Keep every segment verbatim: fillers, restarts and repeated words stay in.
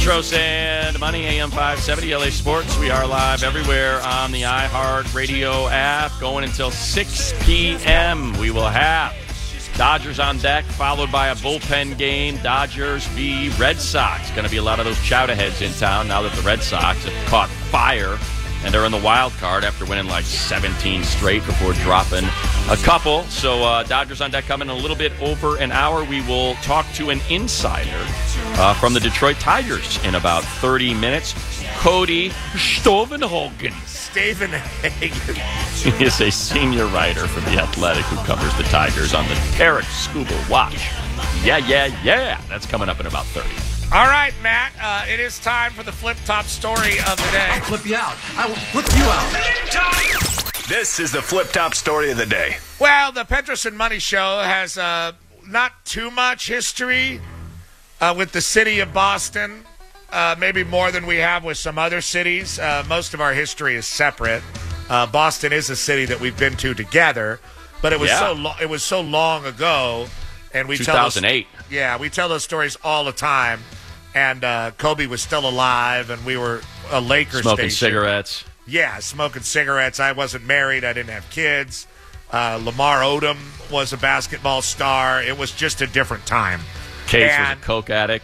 Tros and Money, A M five seventy, L A Sports. We are live everywhere on the iHeart Radio app. Going until six p.m. We will have Dodgers on deck, followed by a bullpen game. Dodgers v. Red Sox. Going to be a lot of those chowder heads in town now that the Red Sox have caught fire and they're in the wild card after winning like seventeen straight before dropping a couple. So uh, Dodgers on deck coming in a little bit over an hour. We will talk to an insider uh, from the Detroit Tigers in about thirty minutes. Cody Stovenhagen. Stovenhagen. He is a senior writer for The Athletic who covers the Tigers on the Tarek Scuba Watch. Yeah, yeah, yeah. That's coming up in about thirty. All right, Matt, uh, it is time for the flip-top story of the day. I'll flip you out. I will flip you out. This is the flip-top story of the day. Well, the Penderson Money Show has uh, not too much history uh, with the city of Boston, uh, maybe more than we have with some other cities. Uh, most of our history is separate. Uh, Boston is a city that we've been to together, but it was Yeah. so lo- it was so long ago, and we two tell thousand those, eight. yeah, we tell those stories all the time. And uh, Kobe was still alive, and we were a Lakers Smoking station. cigarettes. Yeah, smoking cigarettes. I wasn't married. I didn't have kids. Uh, Lamar Odom was a basketball star. It was just a different time. Case And- was a coke addict.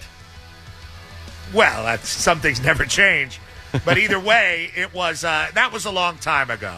Well, that's some things never change. But either way, it was uh, that was a long time ago.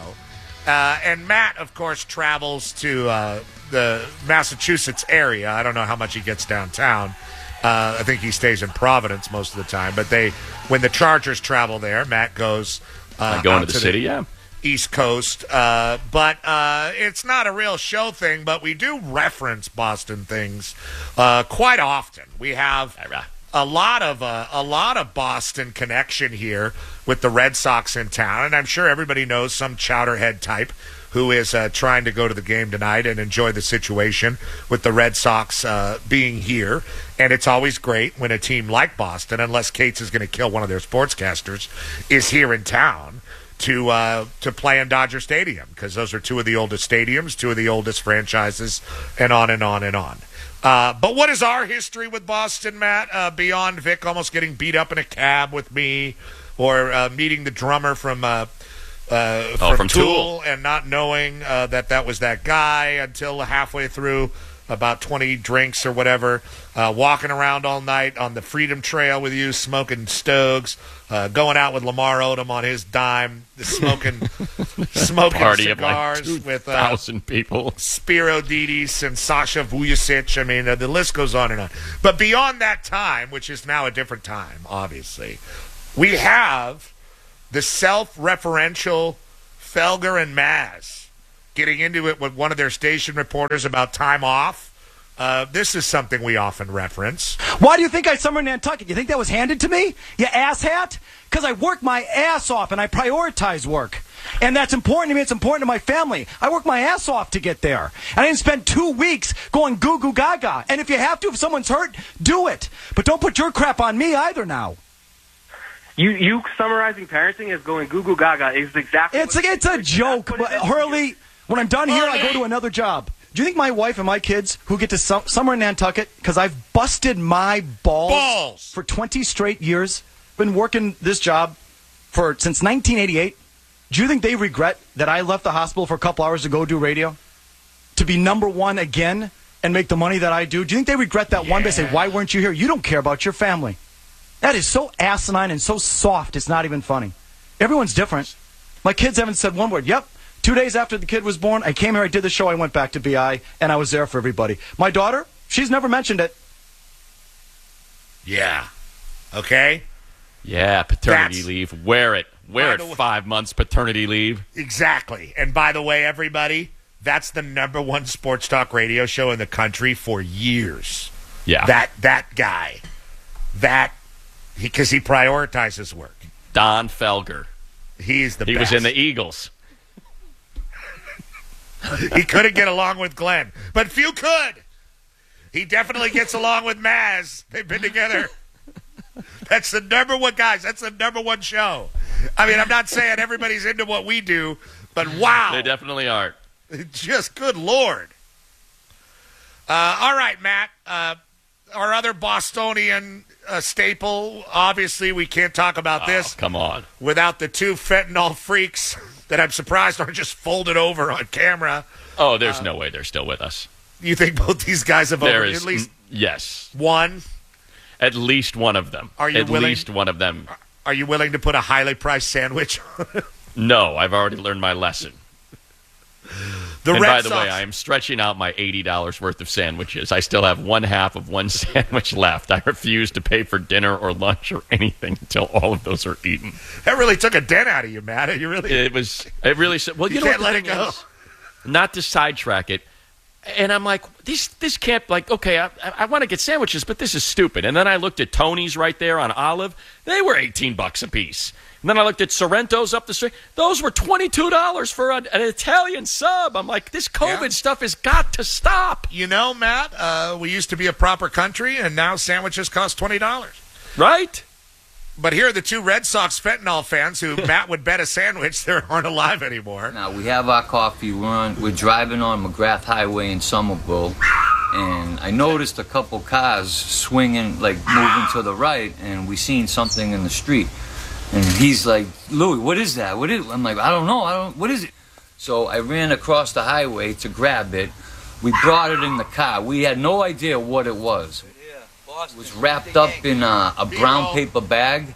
Uh, and Matt, of course, travels to uh, the Massachusetts area. I don't know how much he gets downtown. Uh, I think he stays in Providence most of the time. But they, when the Chargers travel there, Matt goes uh, Like going out to the city, yeah. East Coast. Uh, but uh, it's not a real show thing, but we do reference Boston things uh, quite often. We have a lot of uh, a lot of Boston connection here with the Red Sox in town, and I'm sure everybody knows some chowderhead type who is uh, trying to go to the game tonight and enjoy the situation with the Red Sox uh, being here. And it's always great when a team like Boston, unless Cates is going to kill one of their sportscasters, is here in town to uh, to play in Dodger Stadium, because those are two of the oldest stadiums, two of the oldest franchises, and on and on and on. Uh, but what is our history with Boston, Matt, uh, beyond Vic almost getting beat up in a cab with me, or uh, meeting the drummer from... Uh, Uh, Oh, from, from Tool, Tool. and not knowing uh, that that was that guy until halfway through, about twenty drinks or whatever, uh, walking around all night on the Freedom Trail with you, smoking stogs, uh, going out with Lamar Odom on his dime, smoking smoking Party cigars of like with uh, thousand people. Spiro Didis and Sasha Vujicic. I mean, uh, the list goes on and on. But beyond that time, which is now a different time, obviously, we have the self-referential Felger and Maz getting into it with one of their station reporters about time off. Uh, this is something we often reference. Why do you think I summer in Nantucket? You think that was handed to me? You asshat? Because I work my ass off and I prioritize work. And that's important to me. It's important to my family. I work my ass off to get there. And I didn't spend two weeks going goo goo gaga. And if you have to, if someone's hurt, do it. But don't put your crap on me either now. You you summarizing parenting as going goo goo gaga is exactly. It's what a, it's a joke. what But it is. Hurley, when I'm done here, I go Hurley. to another job. Do you think my wife and my kids who get to sum- summer in Nantucket, because I've busted my balls, Balls. for twenty straight years, been working this job for since nineteen eighty-eight, do you think they regret that I left the hospital for a couple hours to go do radio? To be number one again and make the money that I do? Do you think they regret that one day? Say, why weren't you here? You don't care about your family. That is so asinine and so soft, it's not even funny. Everyone's different. My kids haven't said one word. Yep. Two days after the kid was born, I came here, I did the show, I went back to B I, and I was there for everybody. My daughter, she's never mentioned it. Yeah. Okay? Yeah, paternity That's- leave. Wear it. Wear By it the way- five months paternity leave. Exactly. And by the way, everybody, that's the number one sports talk radio show in the country for years. Yeah. That that guy. That, because he, he prioritizes work. Don Felger. He's the He best. was in the Eagles. He couldn't get along with Glenn, but few could. He definitely gets along with Maz. They've been together. That's the number one, guys. That's the number one show. I mean, I'm not saying everybody's into what we do, but wow. They definitely are. Just good Lord. Uh, all right, Matt. Uh, our other Bostonian uh, staple. Obviously, we can't talk about Oh, this come on. without the two fentanyl freaks that I'm surprised aren't just folded over on camera. Oh, there's no way they're still with us. You think both these guys have There over is at least yes, one? at least one of them. Are you at willing- least one of them? Are you willing to put a highly priced sandwich? No, I've already learned my lesson. The and Red by the Sox, way, I am stretching out my eighty dollars worth of sandwiches. I still have one half of one sandwich left. I refuse to pay for dinner or lunch or anything until all of those are eaten. that really took a dent out of you, Matt. You really. It was. It really. Well, you, You know can't what the let it thing go. is? Not to sidetrack it. And I'm like, this this can't, like, okay, I, I want to get sandwiches, but this is stupid. And then I looked at Tony's right there on Olive. They were eighteen bucks a piece. And then I looked at Sorrento's up the street. Those were twenty-two dollars for an, an Italian sub. I'm like, this COVID Yeah. stuff has got to stop. You know, Matt, uh, we used to be a proper country, and now sandwiches cost twenty dollars. Right? But here are the two Red Sox fentanyl fans who Matt would bet a sandwich that aren't alive anymore. Now we have our coffee. We're on, we're driving on McGrath Highway in Somerville, and I noticed a couple cars swinging, like moving to the right, and we seen something in the street. And he's like, "Louis, what is that? What is?" I'm like, "I don't know. I don't. What is it?" So I ran across the highway to grab it. We brought it in the car. We had no idea what it was. It was wrapped up in a, a brown paper bag.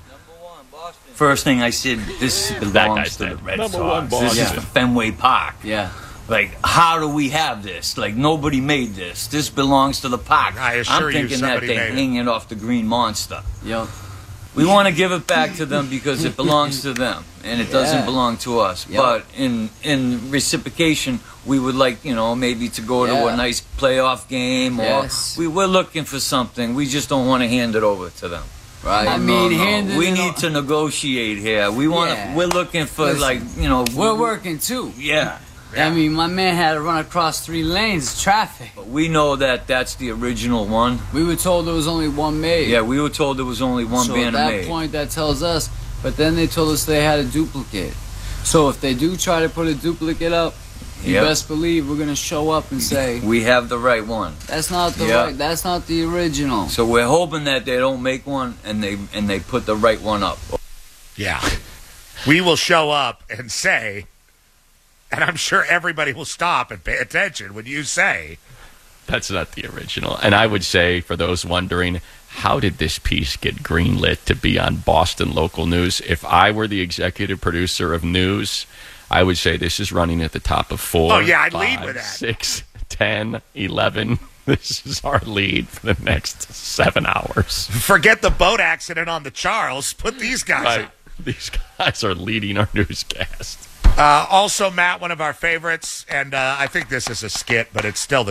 First thing I said, this That belongs guy's to the dead. Red Number Sox. one This is Boston. for Fenway Park. Yeah. Like, how do we have this? Like, nobody made this. This belongs to the park. I assure I'm you thinking that somebody they made it. hang it off the Green Monster. Yo. We want to give it back to them because it belongs to them, and it doesn't Yeah. belong to us. Yep. But in in reciprocation, we would like, you know, maybe to go to Yeah. a nice playoff game, or Yes. we we're looking for something. We just don't want to hand it over to them. Right. I No, mean, no. handing we it need o- to negotiate here. We want. to Yeah. We're looking for Listen, like, you know. We're we- working too. Yeah. I mean, my man had to run across three lanes, traffic. But we know that that's the original one. We were told there was only one made. Yeah, we were told there was only one so being at that made. point, that tells us. But then they told us they had a duplicate. So if they do try to put a duplicate up, you Yep. best believe we're gonna show up and say We have the right one. that's not the Yeah. right. That's not the original. So we're hoping that they don't make one and they and they put the right one up. Yeah. We will show up and say, and I'm sure everybody will stop and pay attention when you say, That's not the original. And I would say, for those wondering, how did this piece get greenlit to be on Boston local news? If I were the executive producer of news, I would say this is running at the top of four. Oh, yeah, I'd lead five, with that. Six, ten, eleven. This is our lead for the next seven hours. forget the boat accident on the Charles, put these guys Right. up. These guys are leading our newscast. Uh, also, Matt, one of our favorites, and uh, I think this is a skit, but it's still the